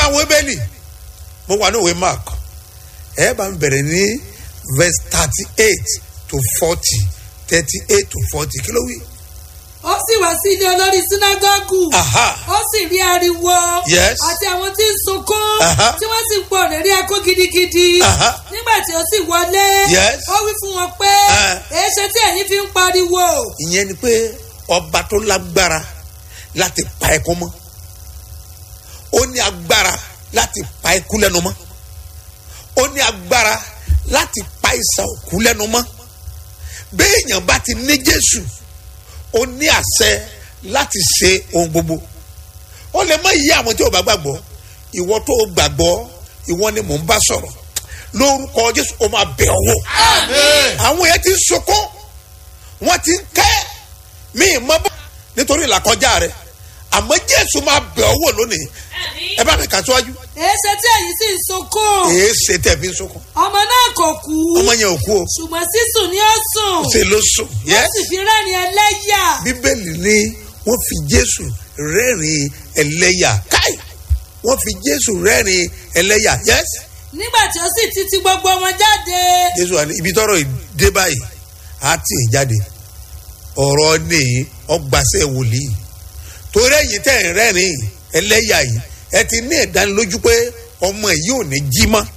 àwọn ebéèlì mo wà ní òwe Mark ẹ bá ń bẹ̀rẹ̀ ní verse 38 to 40 38 to 40 kí ló wí. ó sì wá sí ilé olórí sínágọ́gù. ó sì rí ariwo. Yes. àti àwọn tí ń sunkún. tí wọ́n sì ń pọ̀ rẹ̀ rí ẹkún gidigidi. nígbà tí ó sì wọlé. Yes. ó wí fún wọn pé èéṣe tí ẹ̀yin fi ń pariwo. ìyẹn ni pé ọba tó lágbára láti pa ẹkún mọ́ ó ní agbára láti pa ẹkún lẹ́nu mọ́ ó ní agbára láti pa ìsàn òkú lẹ́nu mọ́ béèyàn bá ti ní Jésù ó ní àṣẹ láti ṣe ohun gbogbo ó lè má yí àwọn tí ò bá gbàgbọ́ ìwọ tó gbàgbọ́ ìwọ ni mò ń bá sọ̀rọ̀ lórúkọ Jésù ó máa bẹ̀ ọ́ wò. Àmín. àwọn yẹn ti ń sunkún wọ́n ti ń kẹ́ mí mọ́ bọ́ nítorí ìlàkọjá rẹ̀ àmọ́ Jésù máa bẹ̀ ọ́ wò lónìí. ẹ bá mi kà síwájú. èéṣe tí ẹ̀yin sì ń sunkún. èéṣe tẹ̀ fi ń sunkún. ọmọ náà kò kú. ọmọ yẹn ò kú o. ṣùgbọ́n sísùn ni ó sùn. ṣe ló sùn. wọ́n sì fi rẹ́rìn ẹlẹ́yà. bíbélì ní wọ́n fi Jésù rẹ́rìn ẹlẹ́yà káì wọ́n fi Jésù rẹ́rìn ẹlẹ́yà yes. nígbà tí ó sì títí gbogbo wọn jáde. Jésù wà ní ibi tọ́rọ̀ dé báyìí á tì í jáde ọ̀rọ̀ ní ọgbàṣẹ wòlíì torí ẹ̀yin tẹ̀ ń rẹ́rìn ẹlẹ́yà yìí ẹ ti ní ìdánilójú pé ọmọ yìí ò ní jí mọ́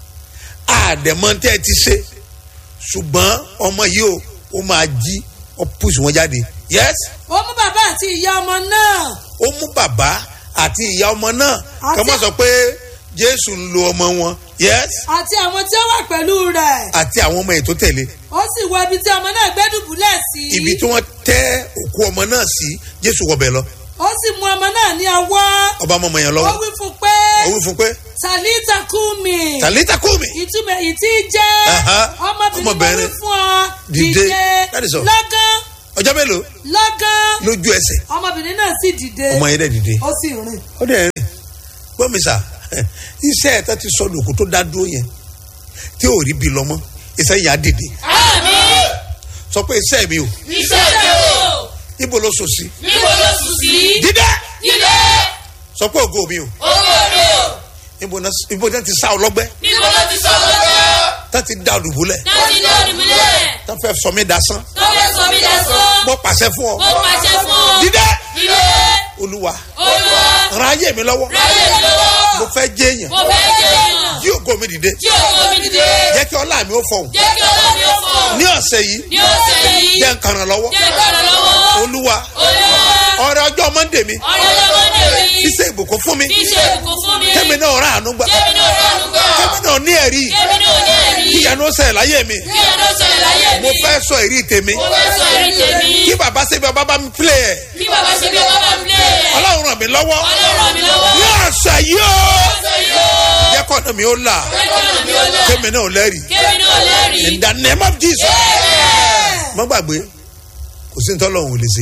àdẹ̀mọ́ tẹ́ ẹ ti ṣe ṣùgbọ́n ọmọ yìí ó máa jí ó pùsù wọn jáde yes. ó mú bàbá àti ìyá ọmọ náà. ó mú bàbá àti ìyá ọmọ náà kí wọ́n sọ pé Jésù ń lo ọmọ wọn yes. àti àwọn tí ó wà pẹ̀lú rẹ̀. àti àwọn ọmọ ètò tẹ̀lé. ó sì wọ ibi tí ọmọ náà gbé dùbúlẹ̀ sí. ibi tí wọ́n tẹ́ òkú ọmọ náà sí Jésù wọbẹ̀ lọ. ó sì mú ọmọ náà ní ọwọ́. ọba ọmọ yẹn lọ́wọ́. ó wí fún pé. ó wí fún pé. Tàlítà kúmi. Tàlítà kúmi. ìtumọ̀ èyí tí jẹ́. ọmọbìnrin mo wí fún ọ. dìde. lọ́gán. ọjọ́ mélòó. lọ́gán. lójú ẹsẹ̀. ọmọbìnrin náà sì dìde. ọmọ yẹn dẹ̀ dìde. ó sì rìn. ó dẹ̀ rìn. gbọ́ mi sà iṣẹ́ ẹ̀ tó ti sọ lòkù tó dá dúró yẹn tí ò rí bi lọ mọ́ iṣẹ́ yẹn á dìde. Àmín. sọ pé iṣẹ́ mi o. iṣẹ́ mi o. ibo ló sùn sí. níbo ló sùn sí. dídẹ́. dídẹ́. sọ pé ògo mi o. ògo mi o. ibo náà ti sá ọlọ́gbẹ́. níbo ló ti sọ ọlọ́gbẹ́. tá ti dá olùbúlẹ̀. tá ti dá olùbúlẹ̀. tá fẹ́ sọ mí dasán. tó fẹ́ sọ mí dasán. mo pàṣẹ fún ọ. mo pàṣẹ fún ọ. dídẹ́. dídẹ́. Olúwa. Olúwa. ràn ayé mi lọ́wọ́. ràn ayé mi lọ́wọ́. mo fẹ́ jẹ́ èèyàn. mo fẹ́ jẹ́ èèyàn. jí ògo mi dìde. jí ògo mi dìde. jẹ́ kí ọlá mi ó fọhùn. jẹ́ kí ọlá mi ó fọhùn. ní ọ̀sẹ̀ yìí. ní ọ̀sẹ̀ yìí. jẹ́ n kàn ràn lọ́wọ́. jẹ́ n kàn ràn lọ́wọ́. Olúwa. Olúwa. ọrẹ ọjọ́ Monday mi. ọrẹ ọjọ́ Monday mi. fi ṣe ìbùkún fún mi. fi ṣe ìbùkún fún mi. kẹ́mi náà rà àánú gbà. kẹ́mi náà rà àánú gbà. kẹ́mi náà ní ẹ̀rí. kẹ́mi náà ní ẹ̀rí. kíyanu ó ṣẹlẹ̀ láyé mi. kíyanu ó ṣẹlẹ̀ láyé mi. mo fẹ́ sọ èrí tèmi. mo fẹ́ sọ èrí tèmi. kí bàbá ṣe bí ọba bá mi play ẹ̀. kí bàbá ṣe bí ọba bá mi play ẹ̀. Ọlọ́run ràn mí lọ́wọ́. Ọlọ́run ràn mí lọ́wọ́. ní ọ̀sẹ̀ yìí o. ọ̀sẹ̀ yìí o. jẹ́ kọ́nà mi ó là. jẹ́ kọ́nà mi ó là. kẹ́mi náà lẹ́rìí. kẹ́mi náà lẹ́rìí. In the name of Jesus. Amen. má gbàgbé kò sí nítorí Ọlọ́run ò lè ṣe.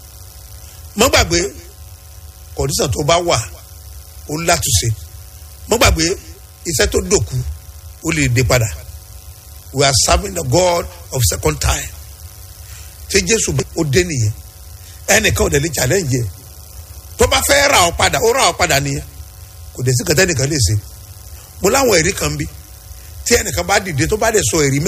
má gbàgbé kọ̀dísàn tó bá wà ó látúnṣe. má gbàgbé iṣẹ́ tó dòkú ó lè dé padà. We are serving the God of second time. tí Jésù ó dé nìyẹn ẹnìkan ò dẹ̀ lè challenge yẹ tó bá fẹ́ ra ọ padà ó ra ọ padà nìyẹn kò dẹ̀ sí kẹtẹ́ nìkan lè ṣe. mo láwọn ẹ̀rí kan bí tí ẹnìkan bá dìde tó bá dẹ̀ sọ ẹ̀rí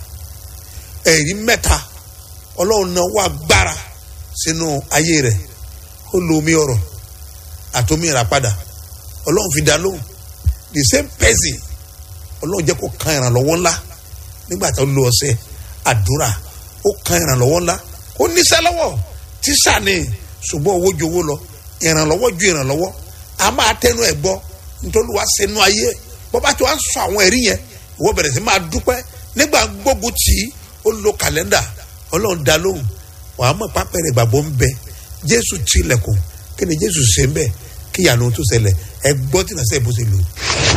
mẹ́ta Ọlọ́run náà wà gbára sínú ayé rẹ̀ ó lo omi ọ̀rọ̀ àtomi ìràpadà Ọlọ́run fi dá lóhùn the same person Ọlọ́run jẹ́ kó kan ìrànlọ́wọ́ ńlá nígbà tó lo ọ̀sẹ̀ àdúrà ó kan ìrànlọ́wọ́ ńlá ó níṣẹ́ lọ́wọ́ tíṣà ni ṣùgbọ́n owó ju owó lọ ìrànlọ́wọ́ ju ìrànlọ́wọ́ a máa tẹnu ẹ̀ gbọ́ nítorí wàá sẹ́nu ayé bọ́bá tí wàá sọ àwọn ẹ̀rí yẹn ìwọ bẹ̀rẹ̀ sí máa dúpẹ́ nígbà gbógun tì í ó lo kàlẹ́ndà Ọlọ́run dá lóhùn wàá mọ̀ pápẹ́rẹ́ ìgbàgbọ́ ń bẹ Jésù tilẹ̀kùn kí ni Jésù ṣe ń bẹ kí ìyanu tó ṣẹlẹ̀ ẹ gbọ́ tí nàṣẹ́ bó ṣe lò.